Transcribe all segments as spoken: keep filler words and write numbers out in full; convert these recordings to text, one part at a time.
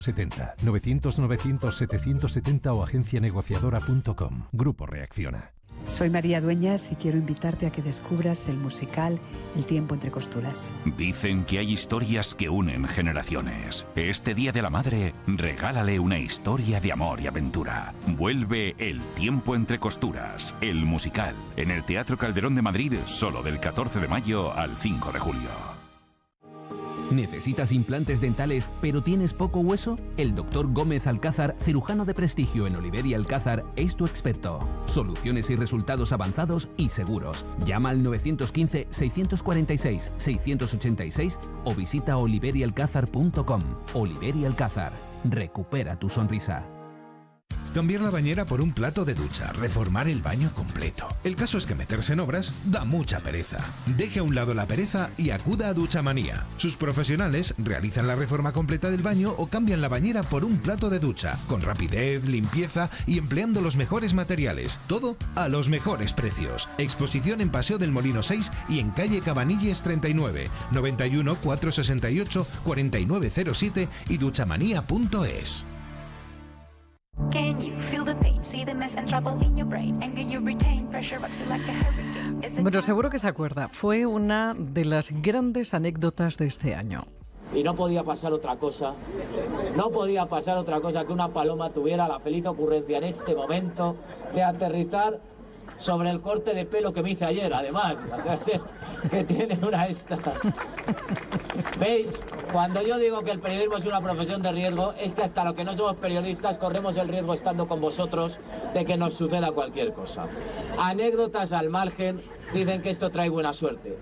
setenta, novecientos novecientos setecientos setenta o agencia negociadora punto com. Grupo Reacciona. Soy María Dueñas y quiero invitarte a que descubras el musical El tiempo entre costuras. Dicen que hay historias que unen generaciones. Este Día de la Madre, regálale una historia de amor y aventura. Vuelve El tiempo entre costuras, el musical, en el Teatro Calderón de Madrid, solo del catorce de mayo al cinco de julio. ¿Necesitas implantes dentales pero tienes poco hueso? El doctor Gómez Alcázar, cirujano de prestigio en Oliver y Alcázar, es tu experto. Soluciones y resultados avanzados y seguros. Llama al nueve uno cinco, seis cuatro seis, seis ocho seis o visita oliver y alcázar punto com. Oliver y Alcázar. Recupera tu sonrisa. Cambiar la bañera por un plato de ducha, reformar el baño completo. El caso es que meterse en obras da mucha pereza. Deje a un lado la pereza y acuda a Duchamanía. Sus profesionales realizan la reforma completa del baño o cambian la bañera por un plato de ducha, con rapidez, limpieza y empleando los mejores materiales. Todo a los mejores precios. Exposición en Paseo del Molino seis y en calle Cabanilles treinta y nueve, noventa y uno, cuatrocientos sesenta y ocho, cuarenta y nueve cero siete y duchamanía punto es. Can you feel the pain, see the mess and trouble in your brain? Anger you retain, pressure rocks you like a hurricane. Bueno, seguro que se acuerda. Fue una de las grandes anécdotas de este año. Y no podía pasar otra cosa, no podía pasar otra cosa que una paloma tuviera la feliz ocurrencia en este momento de aterrizar sobre el corte de pelo que me hice ayer, además, que tiene una esta. ¿Veis? Cuando yo digo que el periodismo es una profesión de riesgo, es que hasta los que no somos periodistas corremos el riesgo estando con vosotros de que nos suceda cualquier cosa. Anécdotas al margen, dicen que esto trae buena suerte.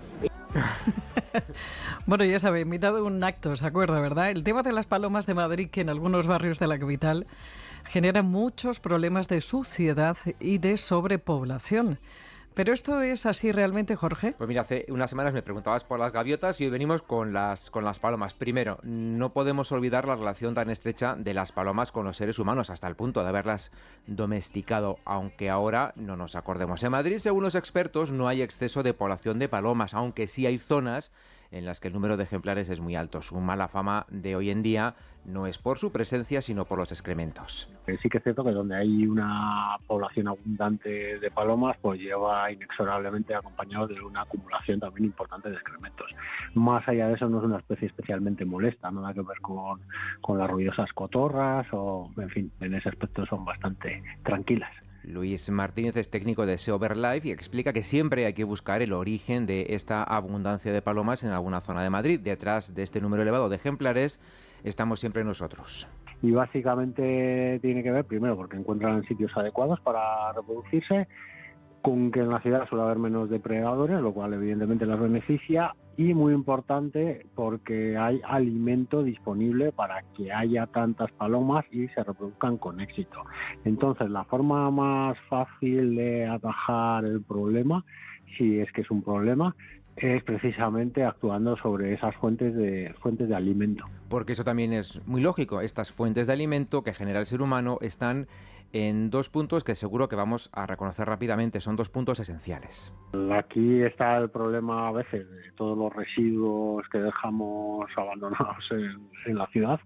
Bueno, ya sabe, en mitad de un acto, ¿se acuerda, verdad? El tema de las palomas de Madrid, que en algunos barrios de la capital genera muchos problemas de suciedad y de sobrepoblación. ¿Pero esto es así realmente, Jorge? Pues mira, hace unas semanas me preguntabas por las gaviotas y hoy venimos con las, con las palomas. Primero, no podemos olvidar la relación tan estrecha de las palomas con los seres humanos, hasta el punto de haberlas domesticado, aunque ahora no nos acordemos. En Madrid, según los expertos, no hay exceso de población de palomas, aunque sí hay zonas en las que el número de ejemplares es muy alto. Su mala fama de hoy en día no es por su presencia, sino por los excrementos. Sí que es cierto que donde hay una población abundante de palomas, pues lleva inexorablemente acompañado de una acumulación también importante de excrementos. Más allá de eso, no es una especie especialmente molesta, nada que ver con, con las ruidosas cotorras o, en fin, en ese aspecto son bastante tranquilas. Luis Martínez es técnico de Sea Life y explica que siempre hay que buscar el origen de esta abundancia de palomas en alguna zona de Madrid. Detrás de este número elevado de ejemplares estamos siempre nosotros. Y básicamente tiene que ver, primero, porque encuentran sitios adecuados para reproducirse, con que en la ciudad suele haber menos depredadores, lo cual evidentemente las beneficia, y muy importante porque hay alimento disponible para que haya tantas palomas y se reproduzcan con éxito. Entonces, la forma más fácil de atajar el problema, si es que es un problema, es precisamente actuando sobre esas fuentes de fuentes de alimento. Porque eso también es muy lógico. Estas fuentes de alimento que genera el ser humano están en dos puntos que seguro que vamos a reconocer rápidamente. Son dos puntos esenciales. Aquí está el problema a veces de todos los residuos que dejamos abandonados en, en la ciudad,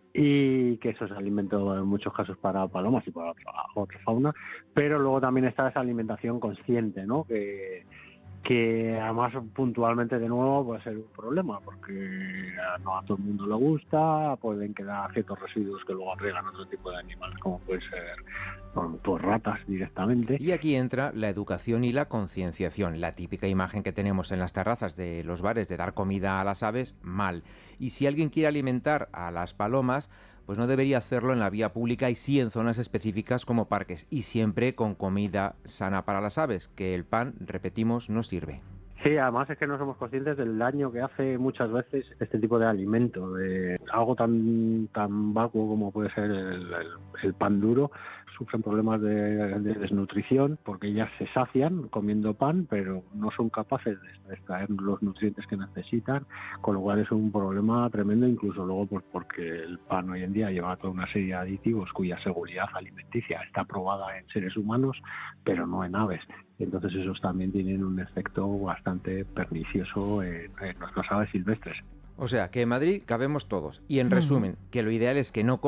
y que eso es alimento en muchos casos para palomas y para otra, otra fauna, pero luego también está esa alimentación consciente, ¿no? Que que además puntualmente de nuevo puede ser un problema porque no a todo el mundo le gusta, pueden quedar ciertos residuos que luego agregan otro tipo de animales como puede ser pues, ratas directamente. Y aquí entra la educación y la concienciación, la típica imagen que tenemos en las terrazas de los bares de dar comida a las aves, mal. Y si alguien quiere alimentar a las palomas, pues no debería hacerlo en la vía pública y sí en zonas específicas como parques, y siempre con comida sana para las aves, que el pan, repetimos, no sirve. Sí, además es que no somos conscientes del daño que hace muchas veces este tipo de alimento, de algo tan tan vacuo como puede ser el, el, el pan duro. Sufren problemas de, de desnutrición porque ellas se sacian comiendo pan, pero no son capaces de extraer los nutrientes que necesitan, con lo cual es un problema tremendo, incluso luego pues porque el pan hoy en día lleva toda una serie de aditivos cuya seguridad alimenticia está probada en seres humanos, pero no en aves. Entonces esos también tienen un efecto bastante pernicioso en, en nuestras aves silvestres. O sea, que en Madrid cabemos todos. Y en resumen, que lo ideal es que no